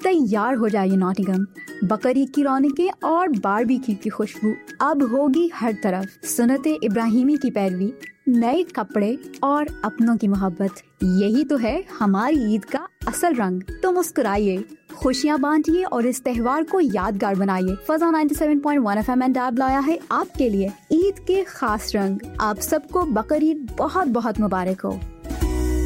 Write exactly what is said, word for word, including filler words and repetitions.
तैयार हो जाइए नॉटिंघम, बकरीद की रौनकें और बारबेक्यू की खुशबू अब होगी हर तरफ। सुन्नते इब्राहिमी की पैरवी, नए कपड़े और अपनों की मोहब्बत, यही तो है हमारी ईद का असल रंग। तो मुस्कुराइए, खुशियाँ बांटिए और इस त्योहार को यादगार बनाइए। फजा सत्तानवे point one FM and dab लाया है आपके लिए ईद के खास रंग। आप सबको बकरीद बहुत बहुत मुबारक हो।